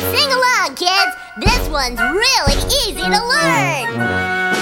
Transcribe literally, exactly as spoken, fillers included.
Sing along, kids! This one's really easy to learn!